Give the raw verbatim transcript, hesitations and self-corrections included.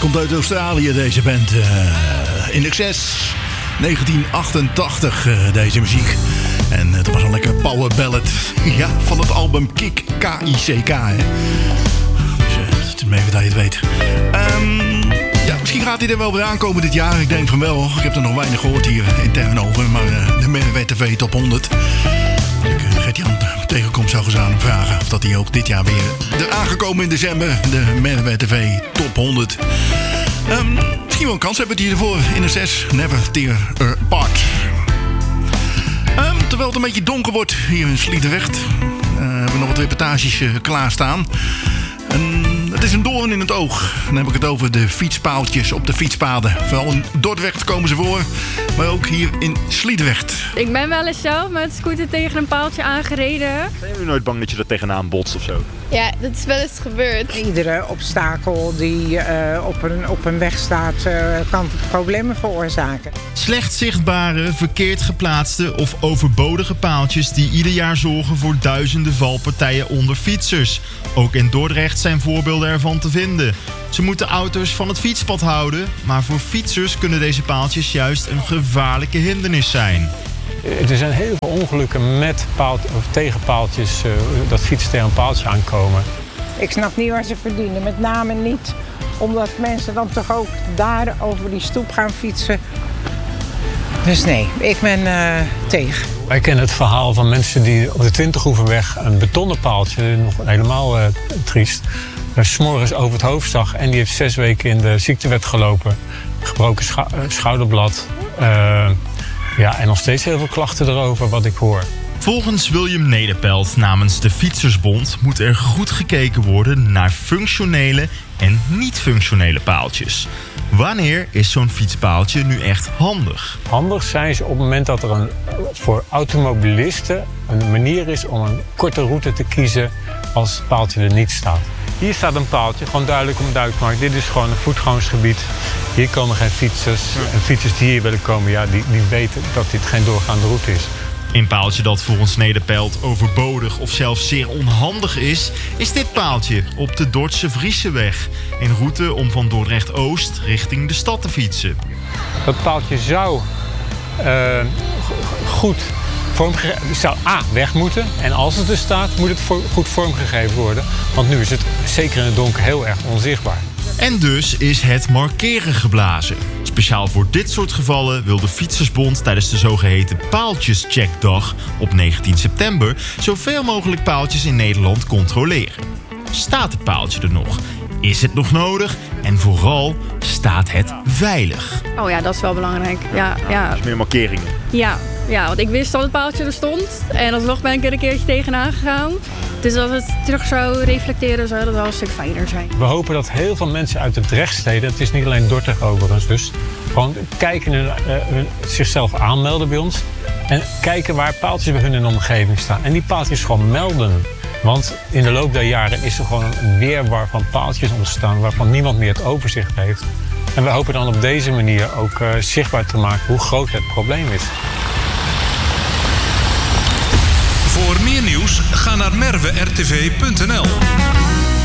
komt uit Australië, deze band. Uh, In Excess, negentien achtentachtig, uh, deze muziek. En het uh, was een lekker power ballad. Ja, van het album Kick, K I C K. Hè. Dus uh, het is me even dat je het weet. Um, ja, misschien gaat hij er wel weer aankomen dit jaar. Ik denk van wel. Ik heb er nog weinig gehoord hier intern over. Maar uh, de Merwe T V Top honderd. Als ik uh, Gert-Jan tegenkom, zou ik eens aan hem vragen of dat hij ook dit jaar weer er aangekomen in december. De Merwe T V Top honderd. Um, misschien wel een kans hebben die ervoor in de zes. Never Tear Apart. Um, terwijl het een beetje donker wordt hier in Sliedrecht. Uh, hebben we nog wat reportages uh, klaarstaan. Um, het is een doorn in het oog. Dan heb ik het over de fietspaaltjes op de fietspaden. Vooral in Dordrecht komen ze voor. Maar ook hier in Sliedrecht. Ik ben wel eens zelf met scooter tegen een paaltje aangereden. Zijn jullie nooit bang dat je er tegenaan botst of zo? Ja, dat is wel eens gebeurd. Iedere obstakel die uh, op, een, op een weg staat uh, kan problemen veroorzaken. Slecht zichtbare, verkeerd geplaatste of overbodige paaltjes die ieder jaar zorgen voor duizenden valpartijen onder fietsers. Ook in Dordrecht zijn voorbeelden ervan te vinden. Ze moeten auto's van het fietspad houden, maar voor fietsers kunnen deze paaltjes juist een gevaarlijke hindernis zijn. Er zijn heel veel ongelukken met paalt, of tegen paaltjes, uh, dat fietsen tegen een paaltje aankomen. Ik snap niet waar ze verdienen, met name niet omdat mensen dan toch ook daar over die stoep gaan fietsen. Dus nee, ik ben uh, tegen. Wij kennen het verhaal van mensen die op de Twintighoevenweg een betonnen paaltje, nog helemaal uh, triest, uh, 's morgens over het hoofd zag. En die heeft zes weken in de ziektewet gelopen. Gebroken schou- schouderblad. Uh, ja, en nog steeds heel veel klachten erover, wat ik hoor. Volgens William Nederpelt namens de Fietsersbond moet er goed gekeken worden naar functionele en niet-functionele paaltjes. Wanneer is zo'n fietspaaltje nu echt handig? Handig zijn ze op het moment dat er een, voor automobilisten een manier is om een korte route te kiezen als het paaltje er niet staat. Hier staat een paaltje, gewoon duidelijk om duikmarkt. Dit is gewoon een voetgangersgebied. Hier komen geen fietsers. En fietsers die hier willen komen, ja, die, die weten dat dit geen doorgaande route is. Een paaltje dat volgens Nederpelt overbodig of zelfs zeer onhandig is, is dit paaltje op de Dordtse Vrieseweg. Een route om van Dordrecht-Oost richting de stad te fietsen. Dat paaltje zou uh, goed vormgegeven, zou A, weg moeten. En als het er staat, moet het voor, goed vormgegeven worden. Want nu is het zeker in het donker heel erg onzichtbaar. En dus is het markeren geblazen. Speciaal voor dit soort gevallen wil de Fietsersbond tijdens de zogeheten paaltjescheckdag op negentien september zoveel mogelijk paaltjes in Nederland controleren. Staat het paaltje er nog? Is het nog nodig? En vooral, staat het veilig? Oh ja, dat is wel belangrijk. Ja, ja. Dus meer markeringen. Ja, ja, want ik wist dat het paaltje er stond. En alsnog ben ik er een keertje tegenaan gegaan. Dus als het terug zou reflecteren, zou dat wel een stuk fijner zijn. We hopen dat heel veel mensen uit de Drechtsteden, het is niet alleen Dordrecht overigens dus, gewoon kijken en uh, zichzelf aanmelden bij ons. En kijken waar paaltjes bij hun in de omgeving staan. En die paaltjes gewoon melden. Want in de loop der jaren is er gewoon een weerwar van paaltjes ontstaan waarvan niemand meer het overzicht heeft. En we hopen dan op deze manier ook uh, zichtbaar te maken hoe groot het probleem is. Voor meer nieuws ga naar merwe r t v punt n l.